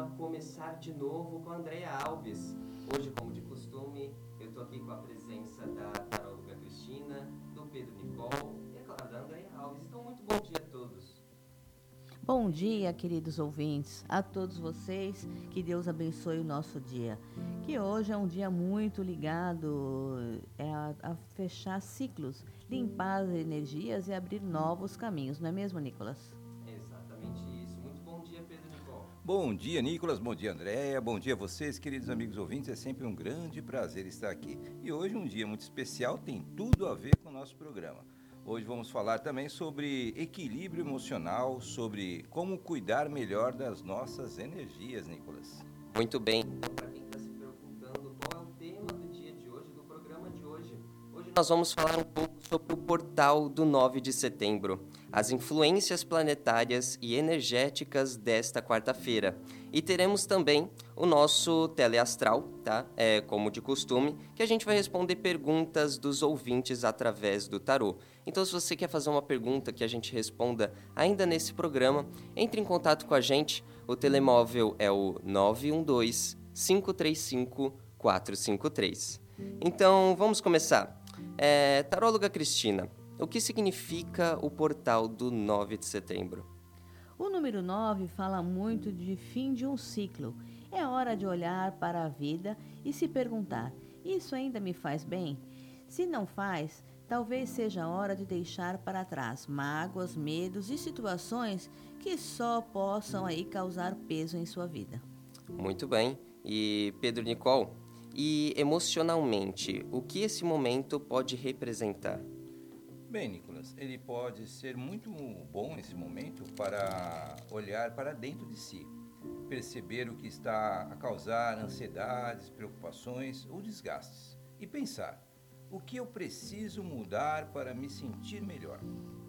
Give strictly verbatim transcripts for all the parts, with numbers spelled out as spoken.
Começar de Novo com a Andréia Alves. Hoje, como de costume, eu estou aqui com a presença da taróloga Cristina, do Pedro Nicol e, é claro, da Andréia Alves. Então, muito bom dia a todos. Bom dia, queridos ouvintes, a todos vocês, que Deus abençoe o nosso dia. Que hoje é um dia muito ligado é, a, a fechar ciclos, limpar as energias e abrir novos caminhos, não é mesmo, Nicolas? É exatamente isso. Muito bom dia, Pedro Nicol. Bom dia, Nicolas. Bom dia, Andréia. Bom dia a vocês, queridos amigos ouvintes. É sempre um grande prazer estar aqui. E hoje um dia muito especial, tem tudo a ver com o nosso programa. Hoje vamos falar também sobre equilíbrio emocional, sobre como cuidar melhor das nossas energias, Nicolas. Muito bem. Então, para quem está se perguntando qual é o tema do dia de hoje, do programa de hoje, hoje nós vamos falar um pouco sobre o portal do nove de setembro, as influências planetárias e energéticas desta quarta-feira. E teremos também o nosso teleastral, tá? É, como de costume, que a gente vai responder perguntas dos ouvintes através do tarô. Então, se você quer fazer uma pergunta que a gente responda ainda nesse programa, entre em contato com a gente. O telemóvel é o nove um dois, cinco três cinco, quatro cinco três. Então, vamos começar. É, taróloga Cristina, o que significa o portal do nove de setembro? O número nove fala muito de fim de um ciclo. É hora de olhar para a vida e se perguntar: isso ainda me faz bem? Se não faz, talvez seja a hora de deixar para trás mágoas, medos e situações que só possam aí causar peso em sua vida. Muito bem. E Pedro Nicol, e emocionalmente, o que esse momento pode representar? Bem, Nicolas, ele pode ser muito bom nesse momento para olhar para dentro de si, perceber o que está a causar ansiedades, preocupações ou desgastes e pensar: o que eu preciso mudar para me sentir melhor?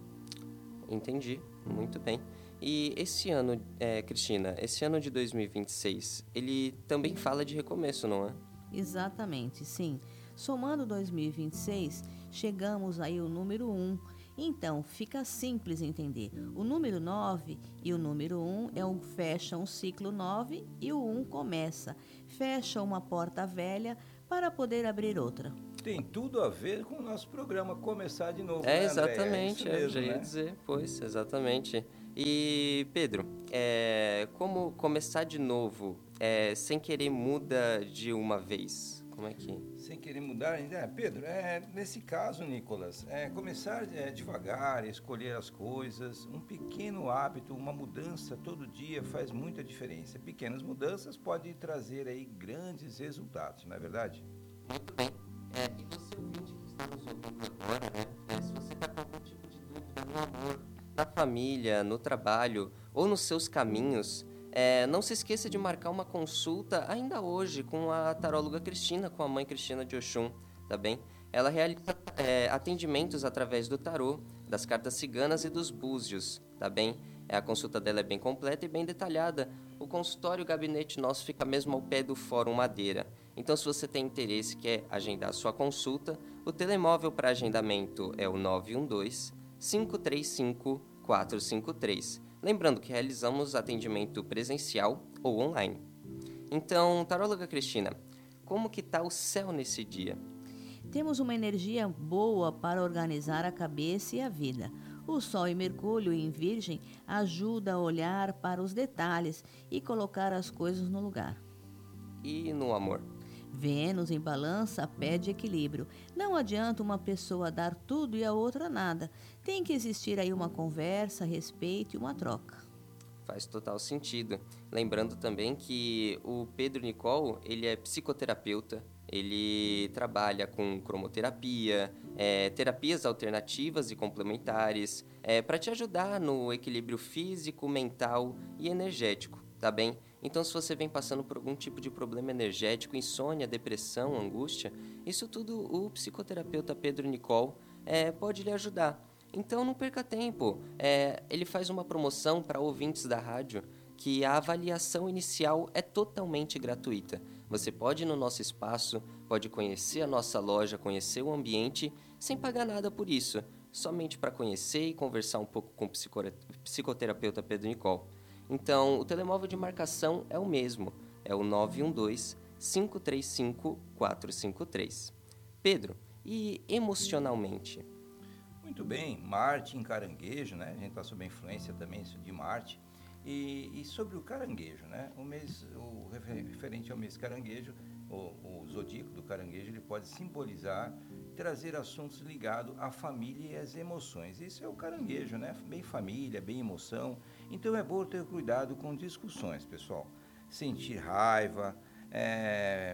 Entendi, muito bem. E esse ano, é, Cristina, esse ano de dois mil e vinte e seis, ele também fala de recomeço, não é? Exatamente, sim. Somando dois mil e vinte e seis, chegamos aí ao número um. Então, fica simples entender. O número nove e o número um é um fecha um ciclo nove e o um começa. Fecha uma porta velha para poder abrir outra. Tem tudo a ver com o nosso programa Começar de Novo, É, né, Andréia? É exatamente, isso é, eu já mesmo, ia né? dizer, pois, exatamente. E, Pedro, é, como começar de novo, é, sem querer muda de uma vez? Como é que... Sem querer mudar ainda. É, Pedro, é, nesse caso, Nicolas, é, começar é, devagar, escolher as coisas, um pequeno hábito, uma mudança todo dia faz muita diferença. Pequenas mudanças podem trazer aí grandes resultados, não é verdade? Muito bem. É, e você ouvinte que está nos ouvindo agora, né? É, se você está com algum tipo de dúvida no amor, na família, no trabalho ou nos seus caminhos, é, não se esqueça de marcar uma consulta ainda hoje com a taróloga Cristina, com a mãe Cristina de Oxum, tá bem? Ela realiza é, atendimentos através do tarô, das cartas ciganas e dos búzios, tá bem? É, a consulta dela é bem completa e bem detalhada. O consultório e o gabinete nosso fica mesmo ao pé do Fórum Madeira. Então, se você tem interesse e quer agendar sua consulta, o telemóvel para agendamento é o nove um dois, cinco três cinco, quatro cinco três. Lembrando que realizamos atendimento presencial ou online. Então, taróloga Cristina, como que tá o céu nesse dia? Temos uma energia boa para organizar a cabeça e a vida. O Sol e Mercúrio em Virgem ajuda a olhar para os detalhes e colocar as coisas no lugar. E no amor? Vênus em balança pede equilíbrio. Não adianta uma pessoa dar tudo e a outra nada. Tem que existir aí uma conversa, respeito e uma troca. Faz total sentido. Lembrando também que o Pedro Nicol, ele é psicoterapeuta, ele trabalha com cromoterapia, é, terapias alternativas e complementares, é, para te ajudar no equilíbrio físico, mental e energético, tá bem? Então, se você vem passando por algum tipo de problema energético, insônia, depressão, angústia, isso tudo o psicoterapeuta Pedro Nicol é, pode lhe ajudar. Então, não perca tempo. É, ele faz uma promoção para ouvintes da rádio que a avaliação inicial é totalmente gratuita. Você pode ir no nosso espaço, pode conhecer a nossa loja, conhecer o ambiente, sem pagar nada por isso, somente para conhecer e conversar um pouco com o psicoterapeuta Pedro Nicol. Então, o telemóvel de marcação é o mesmo, é o nove um dois, cinco três cinco, quatro cinco três. Pedro, e emocionalmente? Muito bem, Marte em Caranguejo, né? A gente está sob a influência também de Marte. E, e sobre o caranguejo, né? O mês, o referente ao mês caranguejo, o, o zodíaco do caranguejo, ele pode simbolizar, trazer assuntos ligados à família e às emoções. Isso é o caranguejo, né? Bem família, bem emoção. Então é bom ter cuidado com discussões, pessoal. Sentir raiva, é,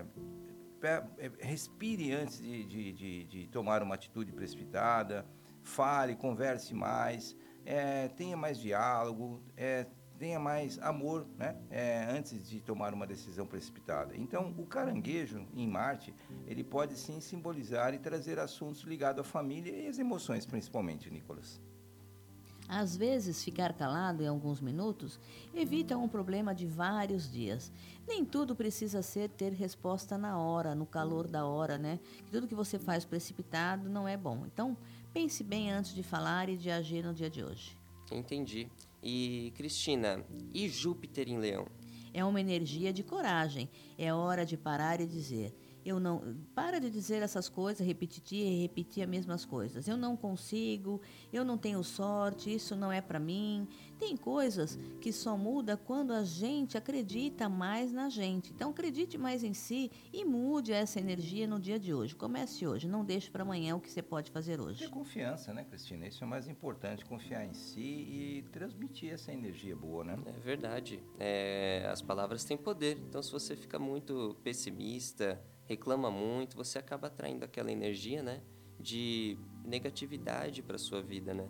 respire antes de, de, de, de tomar uma atitude precipitada, fale, converse mais, é, tenha mais diálogo, é, tenha mais amor, né? É, antes de tomar uma decisão precipitada. Então, o caranguejo em Marte, ele pode sim simbolizar e trazer assuntos ligados à família e às emoções, principalmente, Nicolas. Às vezes, ficar calado em alguns minutos evita um problema de vários dias. Nem tudo precisa ser ter resposta na hora, no calor da hora, né? Tudo que você faz precipitado não é bom. Então, pense bem antes de falar e de agir no dia de hoje. Entendi. E, Cristina, e Júpiter em Leão? É uma energia de coragem. É hora de parar e dizer: eu não. Para de dizer essas coisas, repetir e repetir as mesmas coisas. Eu não consigo, eu não tenho sorte, isso não é para mim. Tem coisas que só muda quando a gente acredita mais na gente. Então acredite mais em si e mude essa energia no dia de hoje. Comece hoje, não deixe para amanhã o que você pode fazer hoje. Ter confiança, né, Cristina? Isso é o mais importante, confiar em si e transmitir essa energia boa, né? É verdade. É, as palavras têm poder. Então, se você fica muito pessimista, reclama muito, você acaba atraindo aquela energia, né, de negatividade para sua vida, né?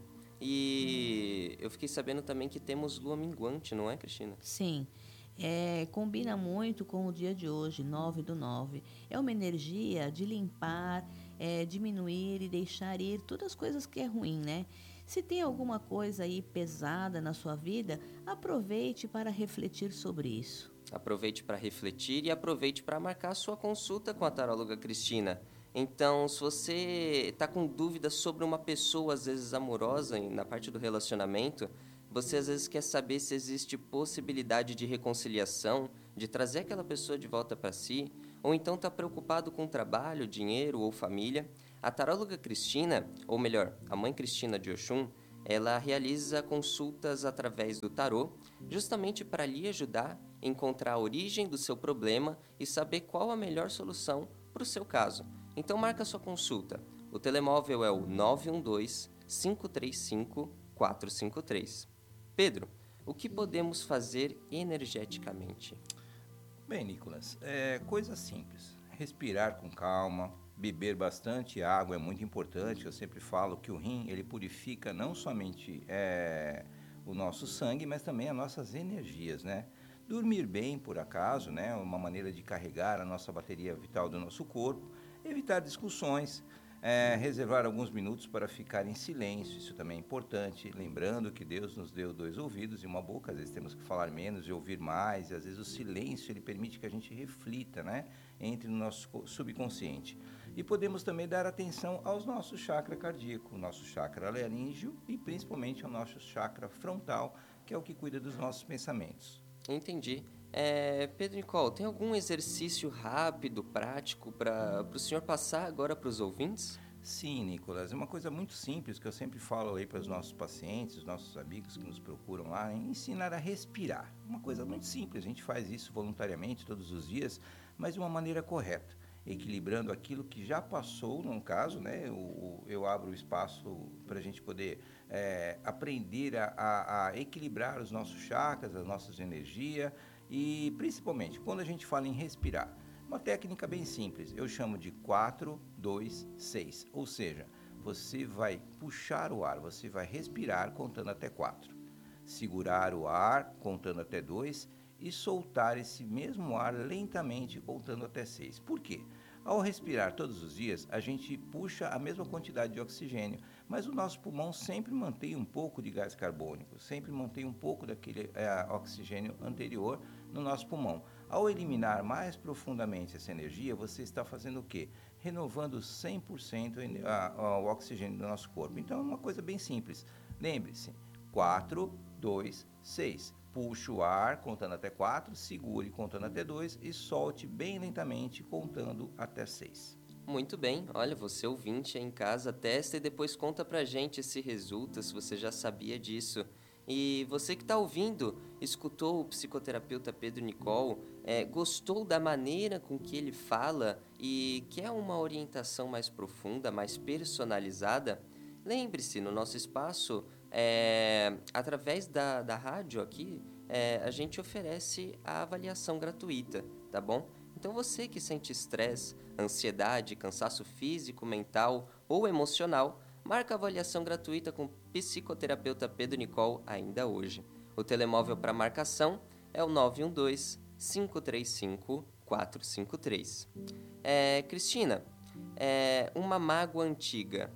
E eu fiquei sabendo também que temos lua minguante, não é, Cristina? Sim. É, combina muito com o dia de hoje, nove do nove. É uma energia de limpar, é, diminuir e deixar ir todas as coisas que é ruim, né? Se tem alguma coisa aí pesada na sua vida, aproveite para refletir sobre isso. Aproveite para refletir e aproveite para marcar a sua consulta com a taróloga Cristina. Então, se você está com dúvidas sobre uma pessoa, às vezes amorosa, na parte do relacionamento, você às vezes quer saber se existe possibilidade de reconciliação, de trazer aquela pessoa de volta para si, ou então está preocupado com trabalho, dinheiro ou família, a taróloga Cristina, ou melhor, a mãe Cristina de Oxum, ela realiza consultas através do tarô, justamente para lhe ajudar a encontrar a origem do seu problema e saber qual a melhor solução para o seu caso. Então marca sua consulta. O telemóvel é o nove um dois, cinco três cinco, quatro cinco três. Pedro, o que podemos fazer energeticamente? Bem, Nicolas, é coisa simples. Respirar com calma, beber bastante água é muito importante. Eu sempre falo que o rim, ele purifica não somente é, o nosso sangue, mas também as nossas energias, né? Dormir bem, por acaso, né? Uma maneira de carregar a nossa bateria vital do nosso corpo. Evitar discussões, é, reservar alguns minutos para ficar em silêncio, isso também é importante. Lembrando que Deus nos deu dois ouvidos e uma boca, às vezes temos que falar menos e ouvir mais, e às vezes o silêncio ele permite que a gente reflita, né? Entre no nosso subconsciente. E podemos também dar atenção aos nossos chakras cardíacos, o nosso chakra laríngeo e principalmente ao nosso chakra frontal, que é o que cuida dos nossos pensamentos. Entendi. É, Pedro Nicole, tem algum exercício rápido, prático, para o senhor passar agora para os ouvintes? Sim, Nicolas, é uma coisa muito simples que eu sempre falo aí para os nossos pacientes, os nossos amigos que nos procuram lá, é ensinar a respirar. Uma coisa muito simples, a gente faz isso voluntariamente todos os dias, mas de uma maneira correta, equilibrando aquilo que já passou, no caso, né? Eu, eu abro o espaço para a gente poder é, aprender a, a, a equilibrar os nossos chakras, as nossas energias e, principalmente, quando a gente fala em respirar, uma técnica bem simples, eu chamo de quatro, dois, seis, ou seja, você vai puxar o ar, você vai respirar contando até quatro, segurar o ar contando até dois e soltar esse mesmo ar lentamente contando até seis. Por quê? Ao respirar todos os dias, a gente puxa a mesma quantidade de oxigênio, mas o nosso pulmão sempre mantém um pouco de gás carbônico, sempre mantém um pouco daquele é, oxigênio anterior no nosso pulmão. Ao eliminar mais profundamente essa energia, você está fazendo o quê? Renovando cem por cento o oxigênio do nosso corpo. Então é uma coisa bem simples. Lembre-se, quatro, dois, seis. puxe o ar contando até quatro, segure contando até dois e solte bem lentamente contando até seis. Muito bem, olha, você ouvinte aí em casa, testa e depois conta pra gente se resulta, se você já sabia disso. E você que está ouvindo, escutou o psicoterapeuta Pedro Nicol, é, gostou da maneira com que ele fala e quer uma orientação mais profunda, mais personalizada? Lembre-se, no nosso espaço, é, através da, da rádio aqui, é, a gente oferece a avaliação gratuita, tá bom? Então você que sente estresse, ansiedade, cansaço físico, mental ou emocional, marca a avaliação gratuita com o psicoterapeuta Pedro Nicol ainda hoje. O telemóvel para marcação é o nove um dois, cinco três cinco, quatro cinco três. É, Cristina, é, uma mágoa antiga.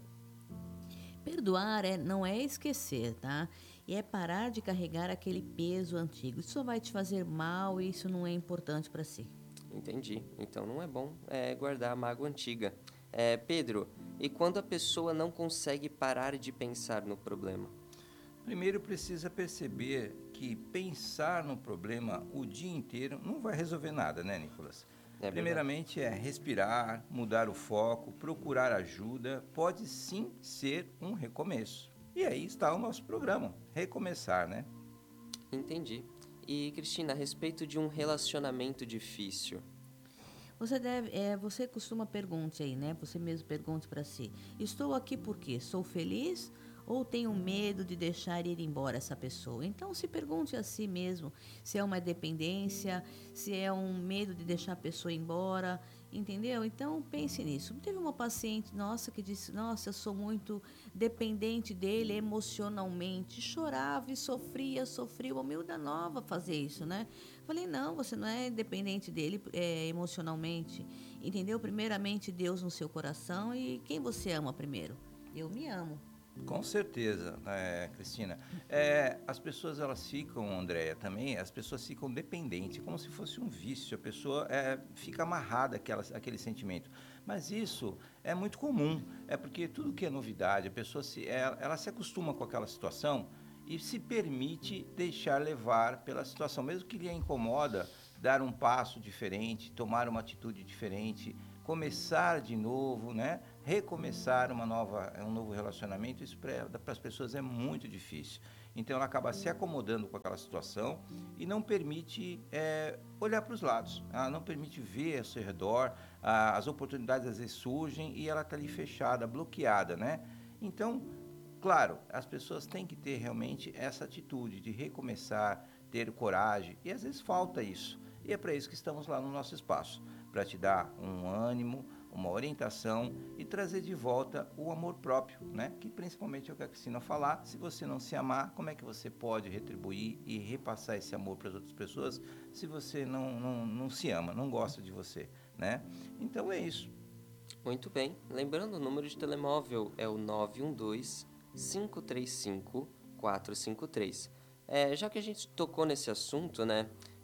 Perdoar é, não é esquecer, tá? E é parar de carregar aquele peso antigo. Isso só vai te fazer mal e isso não é importante para si. Entendi. Então não é bom é, guardar a mágoa antiga. É, Pedro, e quando a pessoa não consegue parar de pensar no problema? Primeiro precisa perceber que pensar no problema o dia inteiro não vai resolver nada, né, Nicolas? É Primeiramente é respirar, mudar o foco, procurar ajuda, pode sim ser um recomeço. E aí está o nosso programa, recomeçar, né? Entendi. E, Cristina, a respeito de um relacionamento difícil. Você deve, é, você costuma pergunte aí, né? Você mesmo pergunte para si: estou aqui por quê? Sou feliz ou tenho medo de deixar ir embora essa pessoa? Então se pergunte a si mesmo se é uma dependência, se é um medo de deixar a pessoa embora, entendeu? Então pense nisso. Teve uma paciente nossa que disse: nossa, eu sou muito dependente dele emocionalmente. Chorava e sofria, sofria. Uma miúda nova fazer isso, né? Falei: não, você não é dependente dele é, emocionalmente, entendeu? Primeiramente Deus no seu coração e quem você ama primeiro? Eu me amo. Com certeza, é, Cristina. É, as pessoas elas ficam, Andréia, também, as pessoas ficam dependentes, como se fosse um vício. A pessoa é, fica amarrada àquela, àquele sentimento. Mas isso é muito comum, é porque tudo que é novidade, a pessoa se, ela, ela se acostuma com aquela situação e se permite deixar levar pela situação, mesmo que lhe incomoda, dar um passo diferente, tomar uma atitude diferente, começar de novo, né? Recomeçar uma nova, um novo relacionamento, isso para as pessoas é muito difícil. Então ela acaba se acomodando com aquela situação e não permite é, olhar para os lados, ela não permite ver ao seu redor, a, as oportunidades às vezes surgem e ela está ali fechada, bloqueada, né? Então, claro, as pessoas têm que ter realmente essa atitude de recomeçar, ter coragem, e às vezes falta isso. E é para isso que estamos lá no nosso espaço, para te dar um ânimo, uma orientação e trazer de volta o amor próprio, né? Que principalmente é o que a Cristina falar, se você não se amar, como é que você pode retribuir e repassar esse amor para as outras pessoas se você não, não, não se ama, não gosta de você, né? Então é isso. Muito bem. Lembrando, o número de telemóvel é o nove um dois, cinco três cinco, quatro cinco três. É, já que a gente tocou nesse assunto, né?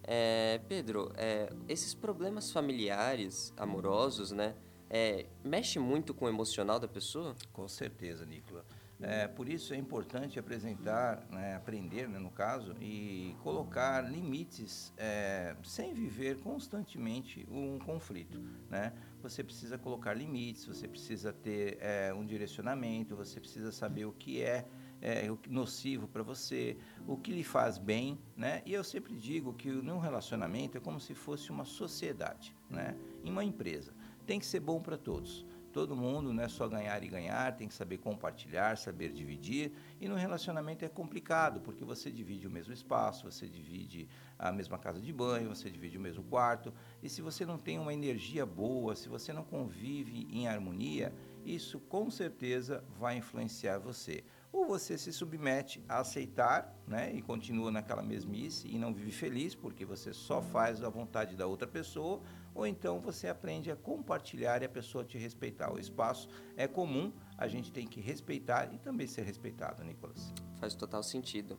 É, Pedro, é, esses problemas familiares, amorosos, né? É, mexe muito com o emocional da pessoa? Com certeza, Nicola. É, por isso é importante apresentar, né, aprender, né, no caso, e colocar limites é, sem viver constantemente um conflito, né? Você precisa colocar limites, você precisa ter é, um direcionamento, você precisa saber o que é, é nocivo para você, o que lhe faz bem, né? E eu sempre digo que num relacionamento é como se fosse uma sociedade, né? Em uma empresa. Tem que ser bom para todos. Todo mundo não é só ganhar e ganhar, tem que saber compartilhar, saber dividir. E no relacionamento é complicado, porque você divide o mesmo espaço, você divide a mesma casa de banho, você divide o mesmo quarto. E se você não tem uma energia boa, se você não convive em harmonia, isso com certeza vai influenciar você. Ou você se submete a aceitar, né, e continua naquela mesmice e não vive feliz, porque você só faz a vontade da outra pessoa, ou então você aprende a compartilhar e a pessoa te respeitar. O espaço é comum, a gente tem que respeitar e também ser respeitado, Nicolas. Faz total sentido.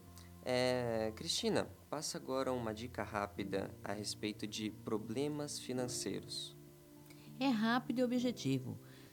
É, Cristina, passa agora uma dica rápida a respeito de problemas financeiros. É rápido e objetivo.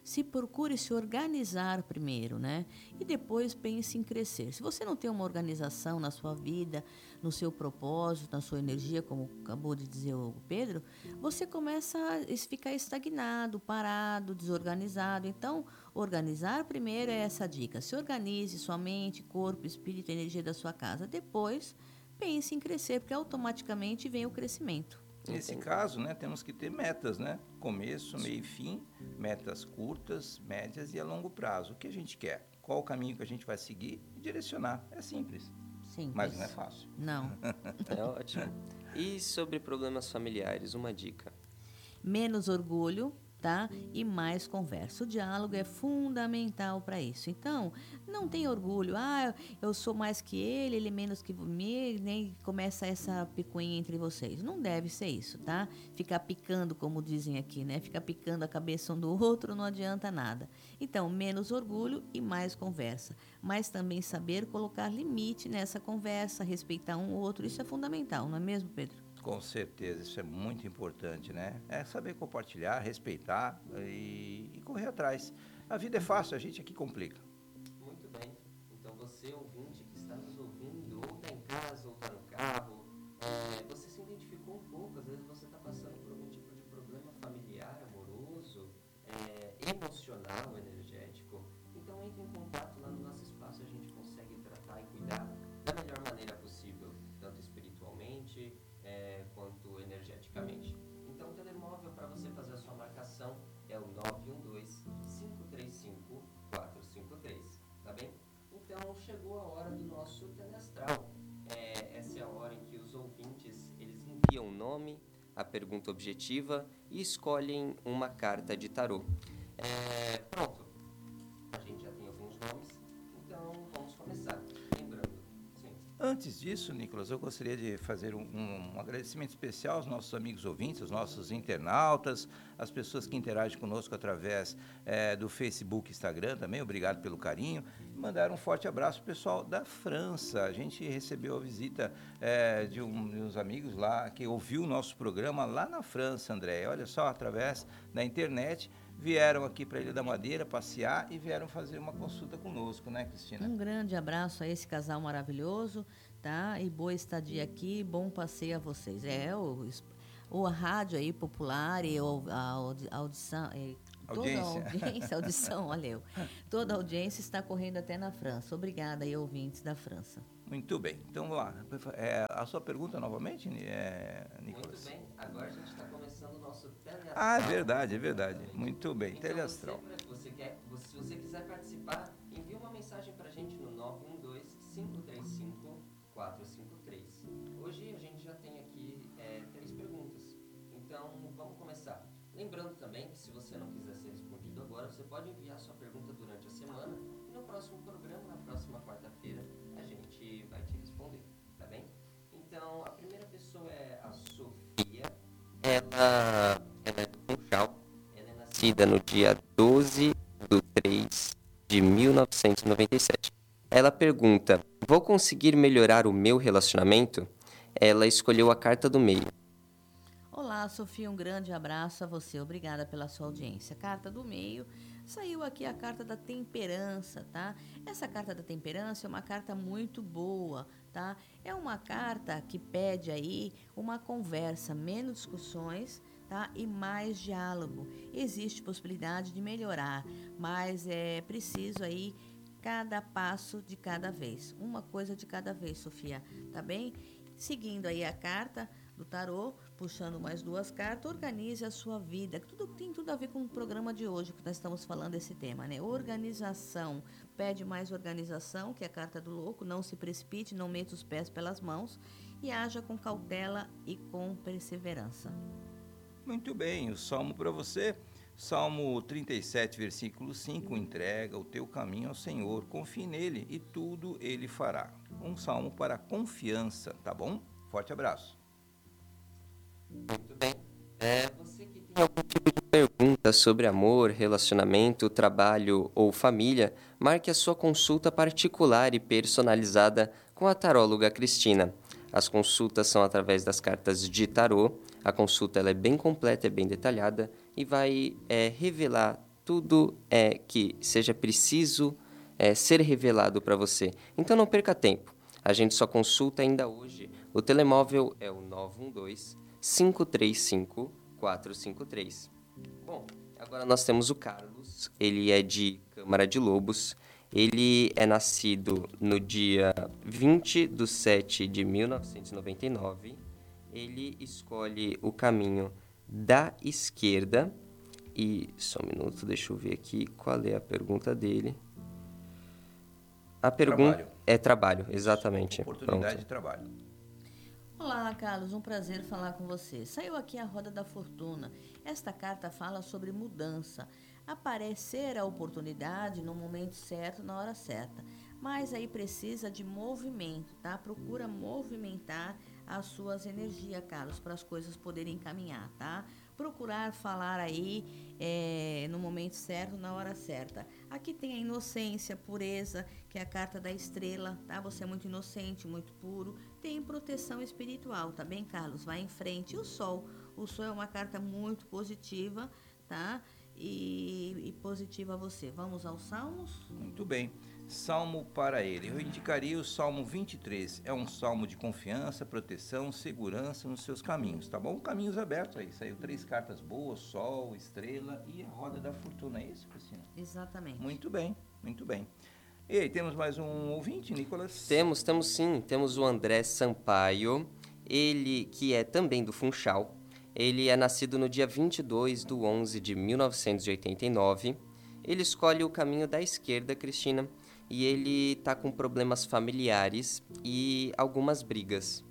se procure se organizar primeiro, né? E depois pense em crescer. Se você não tem uma organização na sua vida, no seu propósito, na sua energia, como acabou de dizer o Pedro, você começa a ficar estagnado, parado, desorganizado. Então, organizar primeiro é essa dica. Se organize sua mente, corpo, espírito, energia da sua casa. Depois, pense em crescer, porque automaticamente vem o crescimento. Nesse caso, né, temos que ter metas, né? Começo, meio e fim, metas curtas, médias e a longo prazo. O que a gente quer? Qual o caminho que a gente vai seguir e direcionar? É simples. Simples. Mas não é fácil. Não. É ótimo. E sobre problemas familiares, uma dica. Menos orgulho, tá? E mais conversa. O diálogo é fundamental para isso. Então, não tem orgulho. Ah, eu sou mais que ele, ele menos que mim, nem começa essa picuinha entre vocês. Não deve ser isso, tá? Ficar picando, como dizem aqui, né? Ficar picando a cabeça um do outro não adianta nada. Então, menos orgulho e mais conversa. Mas também saber colocar limite nessa conversa, respeitar um ou outro. Isso é fundamental, não é mesmo, Pedro? Com certeza, isso é muito importante, né? É saber compartilhar, respeitar e, e correr atrás. A vida é fácil, a gente aqui complica. Muito bem. Então você, ouvinte que está nos ouvindo, ou está em casa, ou está no carro, é, você se identificou um pouco, às vezes você está passando por algum tipo de problema familiar, amoroso, é, emocional, energético. Então entre em contato lá no nosso espaço, a gente consegue tratar e cuidar da melhor maneira possível, tanto espiritualmente, É, quanto energeticamente. Então, o telemóvel para você fazer a sua marcação é o nove um dois, cinco três cinco, quatro cinco três, tá bem? Então, chegou a hora do nosso teleastral. É, essa é a hora em que os ouvintes, eles enviam o nome, a pergunta objetiva e escolhem uma carta de tarô. É, pronto, a gente já tem alguns nomes, então vamos começar. Antes disso, Nicolas, eu gostaria de fazer um, um agradecimento especial aos nossos amigos ouvintes, aos nossos internautas, às pessoas que interagem conosco através é, do Facebook e Instagram também. Obrigado pelo carinho. E mandar um forte abraço ao pessoal da França. A gente recebeu a visita é, de, um, de uns amigos lá que ouviu o nosso programa lá na França, André. Olha só, através da internet. Vieram aqui para a Ilha da Madeira passear e vieram fazer uma consulta conosco, né, Cristina? Um grande abraço a esse casal maravilhoso, tá? E boa estadia aqui, bom passeio a vocês. É, o, o a rádio aí popular e o, a audi, audição... É, toda audiência. a audiência, audição, olha eu. Toda a audiência está correndo até na França. Obrigada aí, ouvintes da França. Muito bem. Então, vamos lá. É, a sua pergunta novamente, é, Nicolas? Muito bem. Agora a gente está começando o nosso teleastral. Ah, é verdade, é verdade. Muito bem. Então, teleastral. Você, você quer, se você quiser participar, envie uma mensagem para a gente no nove um dois, cinco três cinco, quatro cinco três. Hoje a gente já tem aqui é, três perguntas. Então, vamos começar. Lembrando também que se você não quiser ser respondido agora, você pode enviar sua pergunta durante a semana e no próximo programa, na próxima quarta-feira, a gente vai te responder, tá bem? Então, a primeira pessoa é a Sofia. Ela, ela é do Funchal. Ela é nascida no dia doze de três de mil novecentos e noventa e sete. Ela pergunta: vou conseguir melhorar o meu relacionamento? Ela escolheu a carta do meio. Olá, Sofia, um grande abraço a você. Obrigada pela sua audiência. Carta do meio, saiu aqui a carta da temperança, tá? Essa carta da temperança é uma carta muito boa, tá? É uma carta que pede aí uma conversa, menos discussões, tá? E mais diálogo. Existe possibilidade de melhorar, mas é preciso aí cada passo de cada vez. Uma coisa de cada vez, Sofia, tá bem? Seguindo aí a carta do tarô, puxando mais duas cartas, organize a sua vida. Tudo tem tudo a ver com o programa de hoje, que nós estamos falando desse tema, né? Organização. Pede mais organização, que é a carta do louco. Não se precipite, não meta os pés pelas mãos e haja com cautela e com perseverança. Muito bem, o salmo para você. Salmo trinta e sete, versículo cinco, entrega o teu caminho ao Senhor, confie nele e tudo ele fará. Um salmo para confiança, tá bom? Forte abraço. Muito bem. É, você que tem algum tipo de pergunta sobre amor, relacionamento, trabalho ou família, marque a sua consulta particular e personalizada com a taróloga Cristina. As consultas são através das cartas de tarô. A consulta ela é bem completa, é bem detalhada e vai é, revelar tudo é que seja preciso é, ser revelado para você. Então não perca tempo. A gente só consulta ainda hoje. O telemóvel é o nove um dois, cinco três cinco, quatro cinco três. Bom, agora nós temos o Carlos. Ele é de Câmara de Lobos. Ele é nascido no dia vinte de setembro de mil novecentos e noventa e nove. Ele escolhe o caminho da esquerda. E, só um minuto, deixa eu ver aqui qual é a pergunta dele. A pergunta Trabalho. é trabalho, exatamente. Oportunidade Pronto. de trabalho. Olá, Carlos, um prazer falar com você. Saiu aqui a Roda da Fortuna. Esta carta fala sobre mudança. Aparecer a oportunidade no momento certo, na hora certa. Mas aí precisa de movimento, tá? Procura movimentar as suas energias, Carlos, para as coisas poderem caminhar, tá? Procurar falar aí é, no momento certo, na hora certa. Aqui tem a inocência, pureza, que é a carta da estrela, tá? Você é muito inocente, muito puro. Tem proteção espiritual, tá bem, Carlos? Vai em frente. E o sol? O sol é uma carta muito positiva, tá? E, e positiva a você. Vamos aos salmos? Muito bem. Salmo para ele. Eu indicaria o Salmo vinte e três. É um salmo de confiança, proteção, segurança nos seus caminhos, tá bom? Caminhos abertos aí. Saiu três cartas boas: Sol, Estrela e a Roda da Fortuna. É isso, Cristina? Exatamente. Muito bem, muito bem. E aí, temos mais um ouvinte, Nicolas? Temos, temos sim. Temos o André Sampaio. Ele que é também do Funchal. Ele é nascido no dia vinte e dois de onze de mil novecentos e oitenta e nove. Ele escolhe o caminho da esquerda, Cristina. E ele está com problemas familiares e algumas brigas.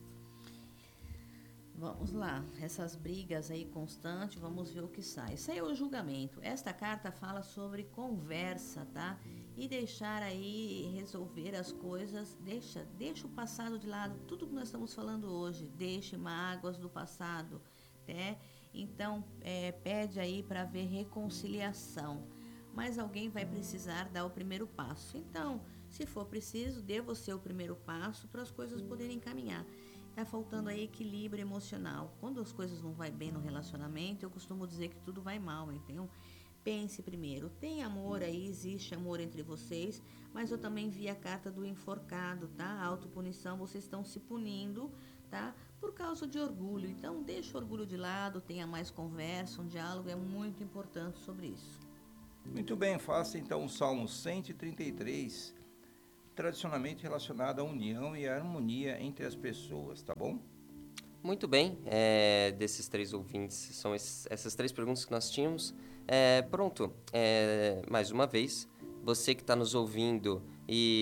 Vamos lá, essas brigas aí constantes, vamos ver o que sai. Saiu o julgamento. Esta carta fala sobre conversa, tá? E deixar aí resolver as coisas, deixa, deixa o passado de lado, tudo que nós estamos falando hoje, deixe mágoas do passado, né? Então, é, pede aí para ver reconciliação. Mas alguém vai precisar dar o primeiro passo. Então, se for preciso, dê você o primeiro passo para as coisas poderem caminhar. Está faltando aí equilíbrio emocional. Quando as coisas não vai bem no relacionamento, eu costumo dizer que tudo vai mal. Então, pense primeiro. Tem amor aí, existe amor entre vocês, mas eu também vi a carta do enforcado, tá? Autopunição, vocês estão se punindo, tá? Por causa de orgulho. Então, deixa o orgulho de lado, tenha mais conversa, um diálogo é muito importante sobre isso. Muito bem, faça então o Salmo cento e trinta e três, tradicionalmente relacionado à união e à harmonia entre as pessoas, tá bom? Muito bem, é, desses três ouvintes, são esses, essas três perguntas que nós tínhamos. É, pronto, é, mais uma vez, você que está nos ouvindo e